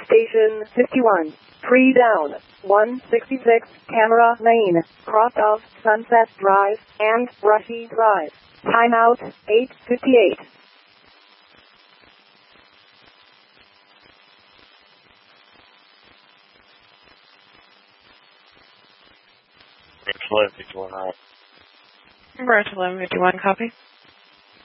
Station 51. Pre-down. 166 Camera Lane. Cross of Sunset Drive and Rushy Drive. Timeout 8:58. Branch 1151, copy.